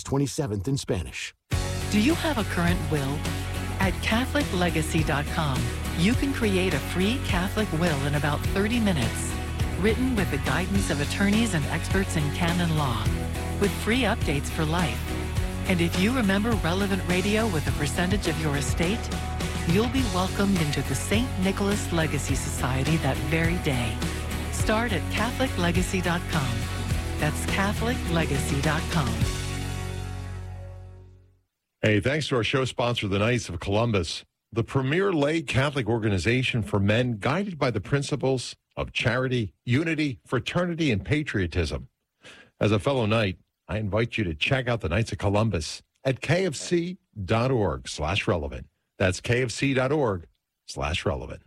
27th in Spanish. Do you have a current will? At CatholicLegacy.com, you can create a free Catholic will in about 30 minutes, written with the guidance of attorneys and experts in canon law, with free updates for life. And if you remember relevant radio with a percentage of your estate, you'll be welcomed into the St. Nicholas Legacy Society that very day. Start at CatholicLegacy.com. That's CatholicLegacy.com. Hey, thanks to our show sponsor, the Knights of Columbus, the premier lay Catholic organization for men guided by the principles of charity, unity, fraternity, and patriotism. As a fellow Knight, I invite you to check out the Knights of Columbus at kfc.org/relevant. That's kfc.org/relevant.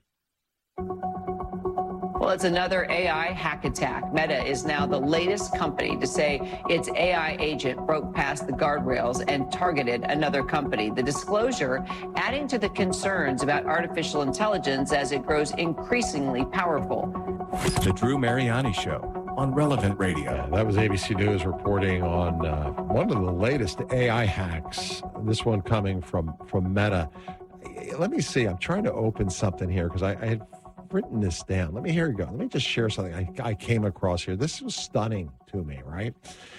Well, it's another AI hack attack. Meta is now the latest company to say its AI agent broke past the guardrails and targeted another company. The disclosure adding to the concerns about artificial intelligence as it grows increasingly powerful. The Drew Mariani Show on Relevant Radio. Yeah, that was ABC News reporting on one of the latest AI hacks, this one coming from Meta. Let me see. I'm trying to open something here because I had written this down. Here you go. Let me just share something I came across here. This was stunning to me, right?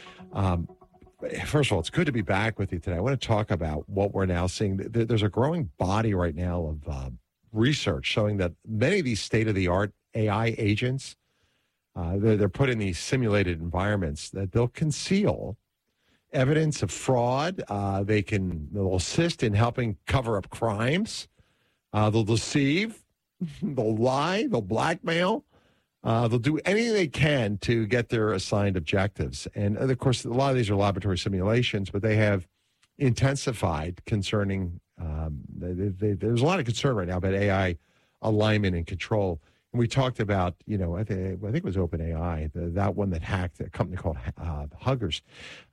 First of all, it's good to be back with you today. I want to talk about what we're now seeing. There's a growing body right now of research showing that many of these state-of-the-art AI agents, they're put in these simulated environments that they'll conceal evidence of fraud. They'll assist in helping cover up crimes. They'll deceive. They'll lie, they'll blackmail, they'll do anything they can to get their assigned objectives. And, of course, a lot of these are laboratory simulations, but they have intensified concerning, there's a lot of concern right now about AI alignment and control. And we talked about, I think it was OpenAI, that one that hacked a company called Huggers.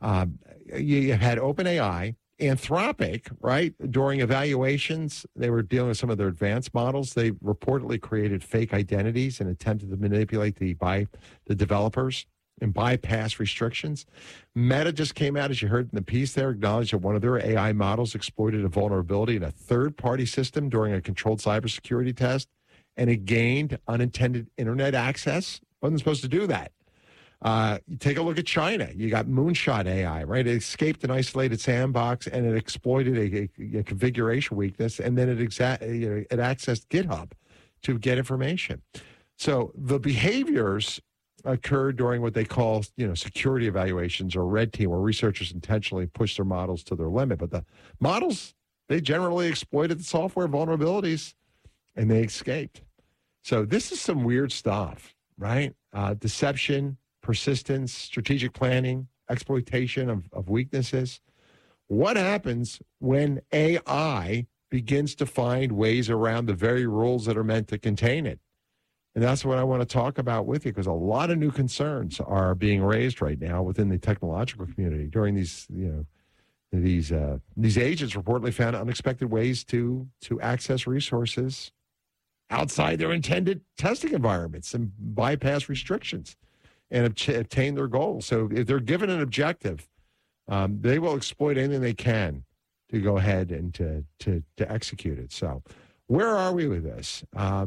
You had OpenAI, Anthropic, right? During evaluations, they were dealing with some of their advanced models. They reportedly created fake identities and attempted to manipulate the developers and bypass restrictions. Meta just came out, as you heard in the piece there, acknowledged that one of their AI models exploited a vulnerability in a third-party system during a controlled cybersecurity test, and it gained unintended internet access. Wasn't supposed to do that. You take a look at China. You got Moonshot AI, right? It escaped an isolated sandbox and it exploited a configuration weakness, and then it accessed GitHub to get information. So the behaviors occurred during what they call, security evaluations or red team, where researchers intentionally push their models to their limit. But the models, they generally exploited the software vulnerabilities and they escaped. So this is some weird stuff, right? Deception, persistence, strategic planning, exploitation of weaknesses. What happens when AI begins to find ways around the very rules that are meant to contain it? And that's what I want to talk about with you, because a lot of new concerns are being raised right now within the technological community during these agents reportedly found unexpected ways to access resources outside their intended testing environments and bypass restrictions and obtain their goals. So if they're given an objective, they will exploit anything they can to go ahead and to execute it. So where are we with this? I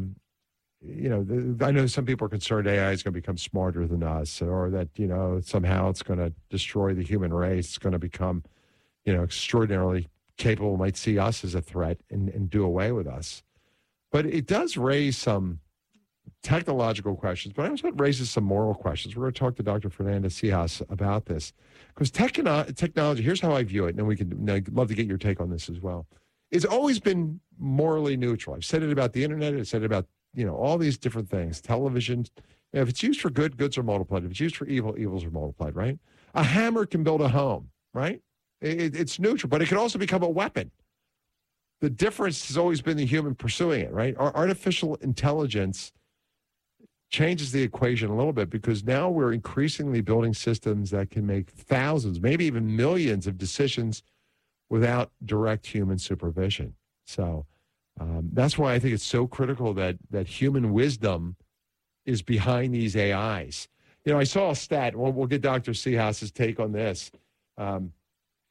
know some people are concerned AI is going to become smarter than us, or that, somehow it's going to destroy the human race. It's going to become, extraordinarily capable, might see us as a threat and do away with us. But it does raise some technological questions, but also it raises some moral questions. We're going to talk to Dr. Fernanda Cijas about this, because technology, here's how I view it, and then I'd love to get your take on this as well. It's always been morally neutral. I've said it about the internet. I've said it about, all these different things. Television, if it's used for good, goods are multiplied. If it's used for evil, evils are multiplied, right? A hammer can build a home, right? It's neutral, but it can also become a weapon. The difference has always been the human pursuing it, right? Our artificial intelligence changes the equation a little bit, because now we're increasingly building systems that can make thousands, maybe even millions of decisions without direct human supervision. So that's why I think it's so critical that human wisdom is behind these AIs. I saw a stat, we'll get Dr. Cijas' take on this.